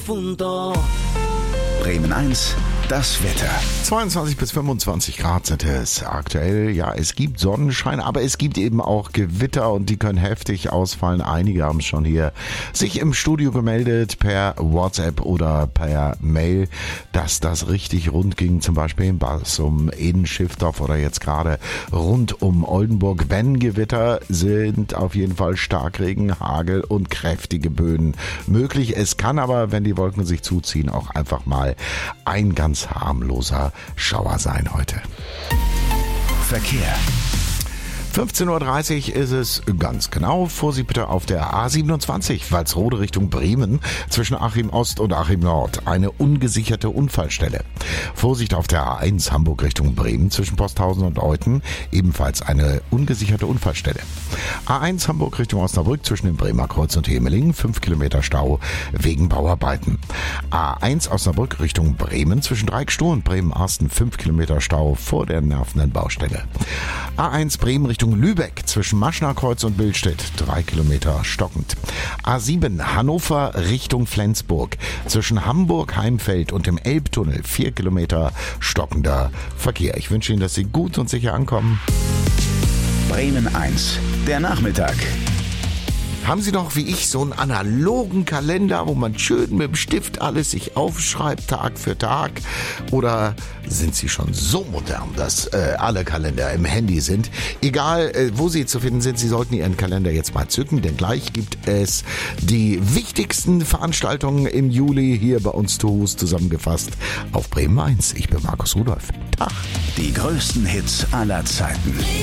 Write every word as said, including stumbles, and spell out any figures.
punto. Bremen eins, das Wetter. zweiundzwanzig bis fünfundzwanzig Grad sind es aktuell. Ja, es gibt Sonnenschein, aber es gibt eben auch Gewitter und die können heftig ausfallen. Einige haben schon hier sich im Studio gemeldet per WhatsApp oder per Mail, dass das richtig rund ging, zum Beispiel in Bassum, in Schiffdorf oder jetzt gerade rund um Oldenburg. Wenn Gewitter sind, auf jeden Fall Starkregen, Hagel und kräftige Böen möglich. Es kann aber, wenn die Wolken sich zuziehen, auch einfach mal ein ganz harmloser Schauer sein heute. Verkehr. fünfzehn Uhr dreißig ist es ganz genau. Vorsicht bitte auf der A siebenundzwanzig, Walsrode Richtung Bremen, zwischen Achim Ost und Achim Nord. Eine ungesicherte Unfallstelle. Vorsicht auf der A eins Hamburg Richtung Bremen, zwischen Posthausen und Euthen, ebenfalls eine ungesicherte Unfallstelle. A eins Hamburg Richtung Osnabrück, zwischen dem Bremer Kreuz und Hemeling, fünf Kilometer Stau wegen Bauarbeiten. A eins Osnabrück Richtung Bremen, zwischen Dreieckstoh und Bremen-Arsten, fünf Kilometer Stau vor der nervenden Baustelle. A eins Bremen Richtung Lübeck, zwischen Maschnerkreuz und Billstedt, drei Kilometer stockend. A sieben Hannover Richtung Flensburg, zwischen Hamburg-Heimfeld und dem Elbtunnel, vier Kilometer stockender Verkehr. Ich wünsche Ihnen, dass Sie gut und sicher ankommen. Bremen eins, der Nachmittag. Haben Sie noch wie ich so einen analogen Kalender, wo man schön mit dem Stift alles sich aufschreibt, Tag für Tag? Oder sind Sie schon so modern, dass äh, alle Kalender im Handy sind? Egal, äh, wo Sie zu finden sind, Sie sollten Ihren Kalender jetzt mal zücken, denn gleich gibt es die wichtigsten Veranstaltungen im Juli hier bei uns zu Hus zusammengefasst auf Bremen eins. Ich bin Markus Rudolph. Tag. Die größten Hits aller Zeiten.